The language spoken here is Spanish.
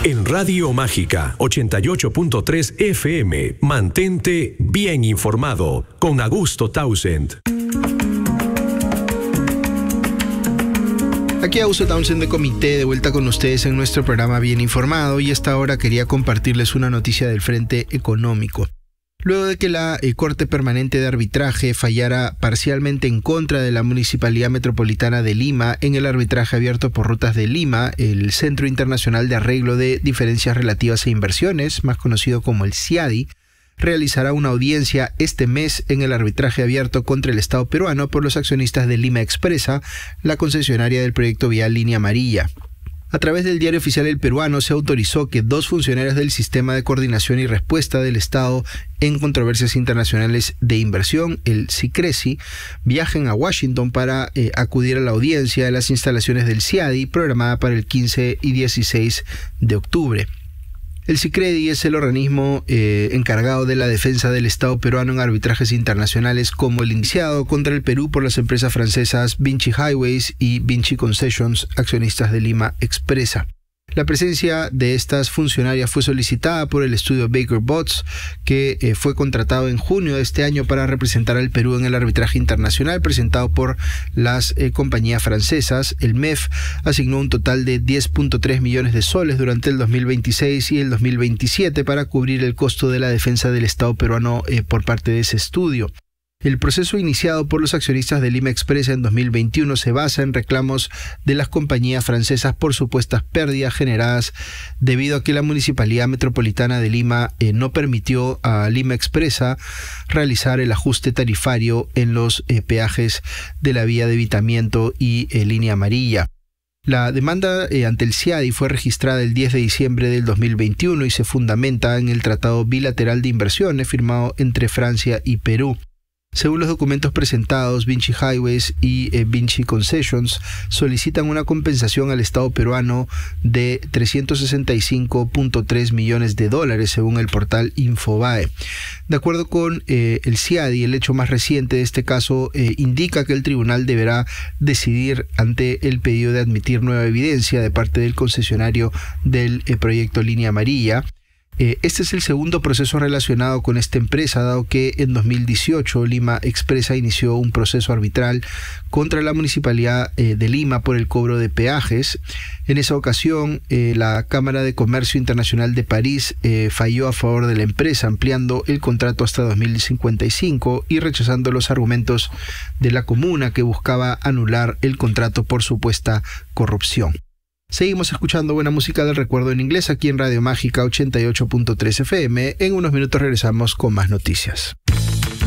En Radio Mágica 88.3 FM, mantente bien informado con Augusto Townsend. Aquí Augusto Townsend de Comité, de vuelta con ustedes en nuestro programa Bien Informado, y esta hora quería compartirles una noticia del frente económico. Luego de que la Corte Permanente de Arbitraje fallara parcialmente en contra de la Municipalidad Metropolitana de Lima en el arbitraje abierto por Rutas de Lima, el Centro Internacional de Arreglo de Diferencias Relativas a Inversiones, más conocido como el CIADI, realizará una audiencia este mes en el arbitraje abierto contra el Estado peruano por los accionistas de Lima Expresa, la concesionaria del proyecto vial Línea Amarilla. A través del diario oficial El Peruano se autorizó que 2 funcionarios del Sistema de Coordinación y Respuesta del Estado en Controversias Internacionales de Inversión, el SICRESI, viajen a Washington para acudir a la audiencia de las instalaciones del CIADI programada para el 15 y 16 de octubre. El SICREDI es el organismo encargado de la defensa del Estado peruano en arbitrajes internacionales, como el iniciado contra el Perú por las empresas francesas Vinci Highways y Vinci Concessions, accionistas de Lima Expresa. La presencia de estas funcionarias fue solicitada por el estudio Baker Botts, que fue contratado en junio de este año para representar al Perú en el arbitraje internacional presentado por las compañías francesas. El MEF asignó un total de 10.3 millones de soles durante el 2026 y el 2027 para cubrir el costo de la defensa del Estado peruano por parte de ese estudio. El proceso iniciado por los accionistas de Lima Expresa en 2021 se basa en reclamos de las compañías francesas por supuestas pérdidas generadas debido a que la Municipalidad Metropolitana de Lima no permitió a Lima Expresa realizar el ajuste tarifario en los peajes de la vía de evitamiento y Línea Amarilla. La demanda ante el CIADI fue registrada el 10 de diciembre del 2021 y se fundamenta en el Tratado Bilateral de Inversiones firmado entre Francia y Perú. Según los documentos presentados, Vinci Highways y Vinci Concessions solicitan una compensación al Estado peruano de 365.3 millones de dólares, según el portal Infobae. De acuerdo con el CIADI, el hecho más reciente de este caso indica que el tribunal deberá decidir ante el pedido de admitir nueva evidencia de parte del concesionario del proyecto Línea Amarilla. Este es el segundo proceso relacionado con esta empresa, dado que en 2018 Lima Expresa inició un proceso arbitral contra la Municipalidad de Lima por el cobro de peajes. En esa ocasión, la Cámara de Comercio Internacional de París falló a favor de la empresa, ampliando el contrato hasta 2055 y rechazando los argumentos de la comuna, que buscaba anular el contrato por supuesta corrupción. Seguimos escuchando buena música del recuerdo en inglés aquí en Radio Mágica 88.3 FM. En unos minutos regresamos con más noticias.